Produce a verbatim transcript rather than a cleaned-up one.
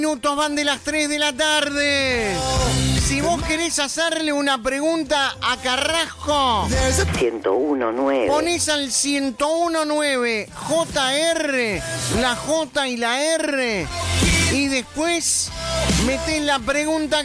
Minutos van de las tres de la tarde. Si vos querés hacerle una pregunta a Carrasco, ciento uno punto nueve. ponés al ciento uno punto nueve J R, la J y la R, y después metés la pregunta